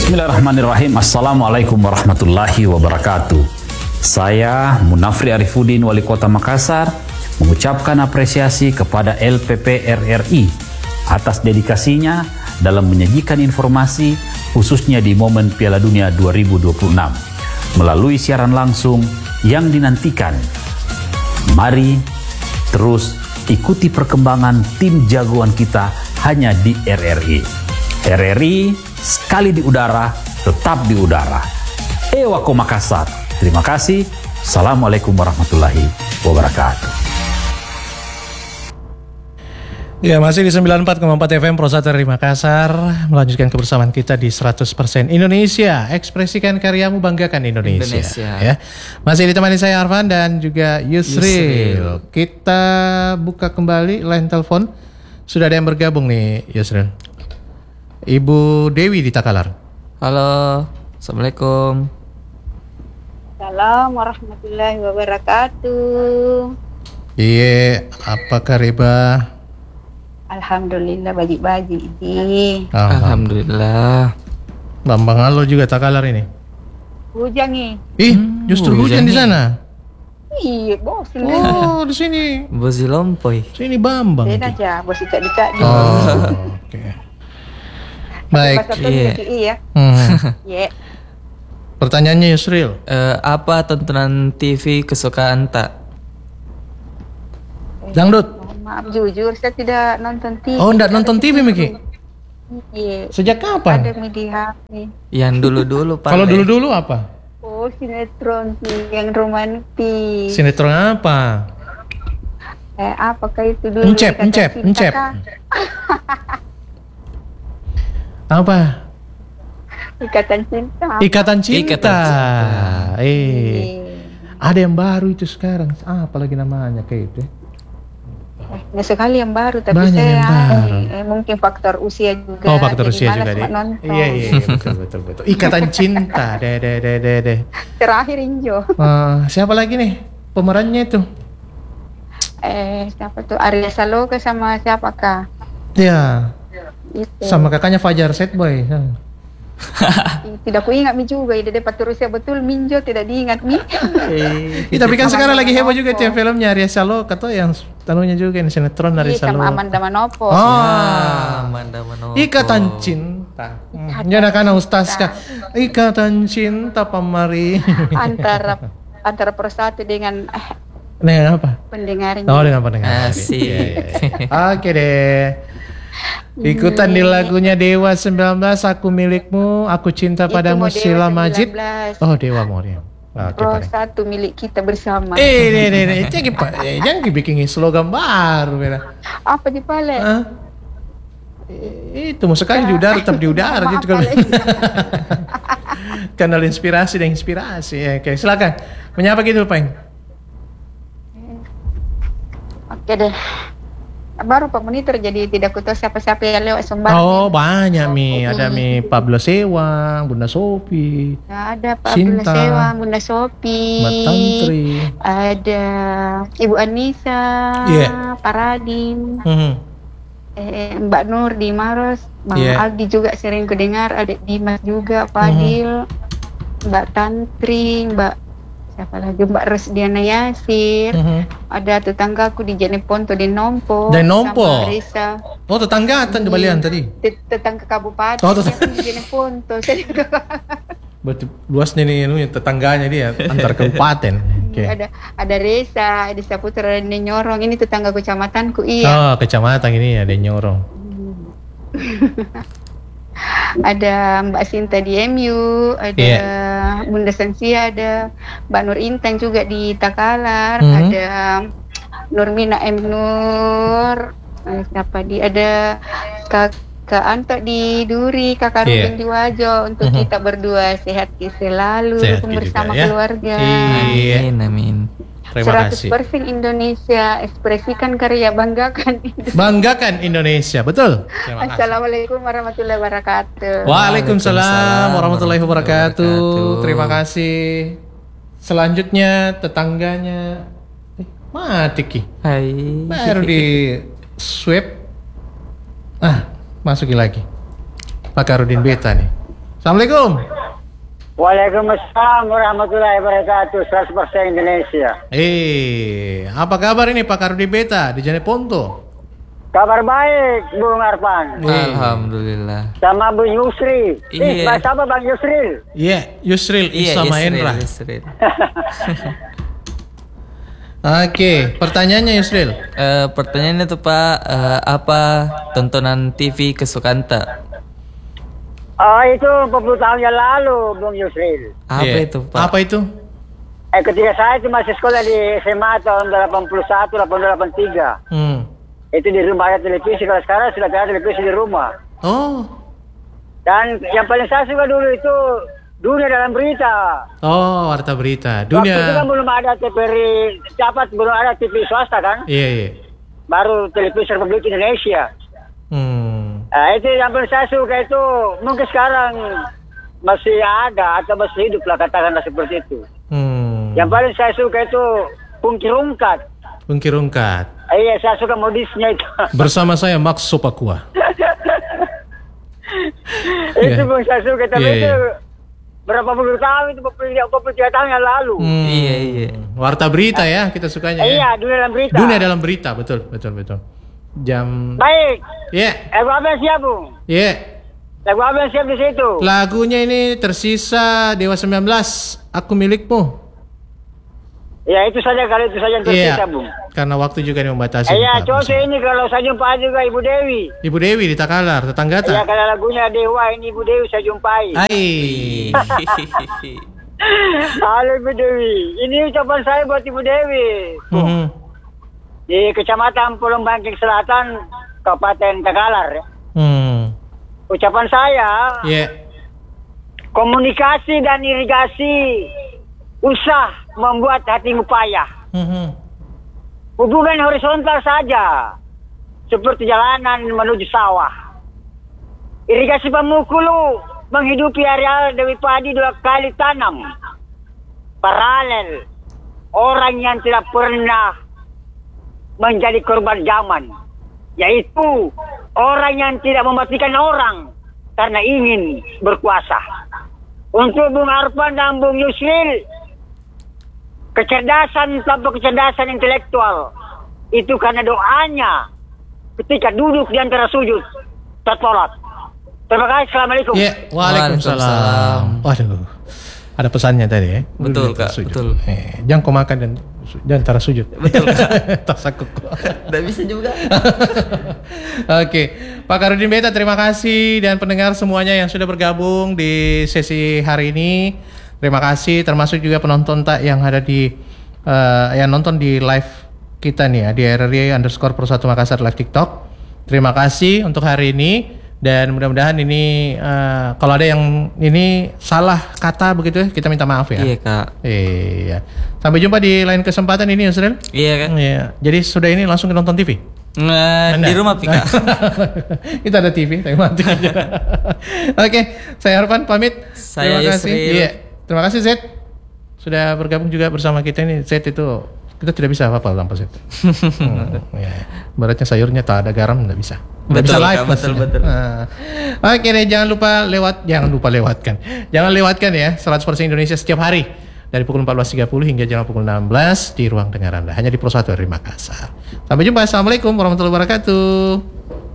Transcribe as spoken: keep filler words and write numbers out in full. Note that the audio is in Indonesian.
Bismillahirrahmanirrahim. Assalamualaikum warahmatullahi wabarakatuh. Saya Munafri Arifuddin, Wali Kota Makassar, mengucapkan apresiasi kepada L P P R R I atas dedikasinya dalam menyajikan informasi khususnya di momen Piala Dunia dua ribu dua puluh enam melalui siaran langsung yang dinantikan. Mari terus ikuti perkembangan tim jagoan kita hanya di R R I. R R I sekali di udara, tetap di udara. Ewako Makassar. Terima kasih. Assalamualaikum warahmatullahi wabarakatuh. Ya, masih di sembilan puluh empat koma empat F M Prosata dari Makassar, melanjutkan kebersamaan kita di seratus persen Indonesia. Ekspresikan karyamu, banggakan Indonesia. Indonesia. Ya. Masih ditemani saya Arfan dan juga Yusril. Yusril. Kita buka kembali line telepon. Sudah ada yang bergabung nih, Yusril. Ibu Dewi di Takalar. Halo, Assalamualaikum. Assalamualaikum warahmatullahi wabarakatuh. Iya, apa kabar? Alhamdulillah baji-baji ini. Alhamdulillah. Bambang Alo juga Takalar ini. Hujan nih. Ih, justru hmm, hujan, hujan di sana. Iya, bos. Oh, di sini. Bosi Lompoy. Sini Bambang. Beda aja, bos cak-cak. Oh, oke. Okay. Baik. Iya. Iya. Hmm. Yeah. Pertanyaannya Yusril. Uh, apa tontonan T V kesukaan tak? Dangdut. Oh, maaf jujur, saya tidak nonton T V. Oh, enggak nonton T V, Miki? Iya. Sejak kapan? Ada media H P. Yang dulu-dulu Pak. Kalau dulu-dulu apa? Oh, sinetron sih, yang romantis. Sinetron apa? Eh, apakah itu dulu? Encep, encep, encep. Apa? Ikatan cinta. Ikatan cinta. Ikatan cinta. Eh, yeah. Ada yang baru itu sekarang. Ah, apalagi namanya kayak itu? Ya sekali yang baru, tapi banyak saya yang baru. Eh, mungkin faktor usia juga. Oh, faktor usia juga deh. Iya, iya, betul, betul, betul. Ikatan cinta, deh, deh, deh, deh, deh. Terakhir Injo. Uh, siapa lagi nih pemerannya itu? Eh, siapa tuh? Arya Saloka sama siapa kak? Ya. Itu. Sama kakaknya Fajar Setboy. Tidak ku ingat mi juga, ide depan Rusia betul Minjo tidak diingat mi. Eh, tapi kan sekarang lagi heboh juga tiap filmnya Arya Saloka tuh yang tanunya juga yang sinetron Arya Saloka. Sama Amanda Manopo. Oh, ya, Amanda Manopo. Ikatan cinta. Jangan karena ustaz kah? Ikatan cinta pamari. Antara antara persatu dengan eh, dengan apa? Pendengarnya. Oh, dengan pendengar. Asik. Ya, ya, ya. Oke deh. Ikutan di lagunya Dewa sembilan belas, Aku Milikmu, Aku Cinta Padamu, Sheila Majid. Oh, Dewa Moria. Oh, satu milik kita bersama. Eh, nih, nih, nih. Jangan, eh, jangan bikin slogan baru. Beda. Apa di pale? Huh? Eh, itu mau sekali di udara, tetap di udara. Gitu kalau kanal inspirasi dan inspirasi. Oke, silakan. Menyapa gitu, Peng. Oke deh. Baru Pak Monitor jadi tidak kutus siapa-siapa yang lewat Sumbar. Oh, banyak mi, ada mi Pablo Sewang, Bunda Sopi. Ya, ada Pablo Sewang, Bunda Sopi. Mbak Tantri. Ada Ibu Anissa, yeah. Paradin. Mm-hmm. Eh, Mbak Nur di Maros, Bang yeah. Aldi juga sering kudengar, ada Dimas juga, Fadil, mm-hmm. Mbak Tantri, Mbak siapa lagi, Mbak Rosdiana Yasir, uh-huh. Ada tetanggaku di Jeneponto di Nompo, di Nompo, sama Risa. Oh, tetangga di Balian tadi? Tetangga kabupaten, oh, tetangga di Jeneponto. Berarti luasnya nih, ini tetangganya dia antar kabupaten. Okay. Ada ada Risa, ada Saputra dan Nyorong. Ini tetangga kecamatanku, iya. Oh, kecamatan ini ada Nyorong. Ada Mbak Sinta di M U, ada yeah. Bunda Sansia, ada Mbak Nur Intan juga di Takalar, mm-hmm. ada Nurmina M Nur, siapa di ada Kakak Anto di Duri, Kakak yeah. Ruben di Wajo. Untuk mm-hmm. kita berdua sehat selalu sehat bersama juga, keluarga. Iya. Amin, amin. seratus persen Indonesia, ekspresikan karya, banggakan Indonesia. Banggakan Indonesia, betul. Assalamualaikum warahmatullahi wabarakatuh. Waalaikumsalam warahmatullahi wabarakatuh. Terima kasih. Selanjutnya tetangganya eh, mati Ki. Hai. Baru di swab. Ah, masukin lagi. Pak Karudin Beta nih. Assalamualaikum. Waalaikumsalam warahmatullahi wabarakatuh. seratus persen Indonesia. Eh, apa kabar ini Pak Karudi Beta di Jeneponto? Kabar baik, Bung Arfan. Eh. Alhamdulillah. Sama Bung Yusri. Eh, Iya. sama Bang Yusril. Iya, Yusril Iya, Isa Yusril, Mahendra. Yusril. Oke, pertanyaannya Yusril. Eh, pertanyaannya tuh Pak, eh, apa tontonan T V kesukaan tak? Oh, itu empat puluh tahun yang lalu, Bung Yusril. Apa Iya. itu Pak? Apa itu? Eh, ketika saya itu masih sekolah di S M A tahun delapan puluh satu, delapan puluh delapan tiga. Hmm. Itu di rumah ada televisi. Kalau sekarang sudah ada televisi di rumah. Oh. Dan yang paling saya suka dulu itu Dunia Dalam Berita. Oh, warta berita. Waktu itu Dunia. kan belum ada T V dapat belum ada T V swasta kan? Iya, iya. Baru televisi Republik Indonesia. Hmm. Nah, itu yang paling saya suka itu mungkin sekarang masih ada atau masih hidup lah katakanlah seperti itu. Hmm. Yang paling saya suka itu Pungki Rungkat. Pungki Rungkat. Eh, iya, saya suka modisnya itu. Bersama saya Max Sopakua. Itu Iya. pun saya suka, tapi Iya, itu iya. berapa puluh tahun itu, berapa puluh tiga tahun yang lalu. Hmm. Iya, iya. Warta berita ya kita sukanya. Eh, ya. iya, Dunia Dalam Berita. Dunia dalam berita, betul, betul, betul. Jam. Baik, Iya, lagu apa yang siap, Bung? iya. Lagu apa yang siap di situ? Lagunya ini tersisa Dewa sembilan belas, Aku Milikmu. Ya, itu saja, kalau itu saja yang tersisa, Iya. Bung. Karena waktu juga yang membatasi. Eh, Iya, Pak. contoh ini kalau saya jumpai juga Ibu Dewi. Ibu Dewi di Takalar, tetangga Ya, tak? kalau lagunya Dewa ini Ibu Dewi saya jumpai. Hai. Halo Ibu Dewi, ini ucapan saya buat Ibu Dewi. Mhm. Di Kecamatan Pulau Bangkeng Selatan, Kabupaten Takalar. Hmm. Ucapan saya, Iya. komunikasi dan irigasi usah membuat hatimu payah. Mhm. Hubungan horizontal saja, seperti jalanan menuju sawah. Irigasi pemukulu menghidupi areal Dewi Padi dua kali tanam. Paralel, orang yang tidak pernah menjadi korban zaman, yaitu orang yang tidak mematikan orang karena ingin berkuasa. Untuk Bung Arfan dan Bung Yusril, kecerdasan tanpa kecerdasan intelektual itu karena doanya ketika duduk di antara sujud tertolak. Terima kasih. Assalamualaikum. Iya, waalaikumsalam. Waduh. Ada pesannya tadi ya. Betul, Duduk Kak, tersujud. betul. Eh, jangan kau makan dan dan antara sujud. Betul, Kak. Tasakuk. Nggak bisa juga. Oke, Pak Karudin Beta, terima kasih, dan pendengar semuanya yang sudah bergabung di sesi hari ini. Terima kasih, termasuk juga penonton tak yang ada di uh, yang nonton di live kita nih ya di R R Y underscore Pro satu Makassar live TikTok. Terima kasih untuk hari ini, dan mudah-mudahan ini uh, kalau ada yang ini salah kata begitu ya, kita minta maaf ya. Iya Kak. Iya. Sampai jumpa di lain kesempatan ini, Yusril. Iya Kak. Iya. Jadi sudah ini langsung nonton T V. Nah, di rumah Pika. Kita ada T V, tapi mati aja. Oke, saya Arfan pamit. Saya Terima kasih. Yusril. Iya. Terima kasih Z sudah bergabung juga bersama kita ini. Z itu kita tidak bisa apa-apa tanpa Z. hmm, ya. Baratnya sayurnya tak ada garam tidak bisa. Nggak Betul, bisa live. Kak, betul, maksudnya. betul. Nah. Oke deh, jangan lupa lewat, jangan lupa lewatkan. Jangan lewatkan ya seratus persen Indonesia setiap hari dari pukul empat belas tiga puluh hingga jam pukul enam belas di ruang dengar Anda hanya di Pro satu R R Y Makassar. Sampai jumpa. Assalamualaikum warahmatullahi wabarakatuh.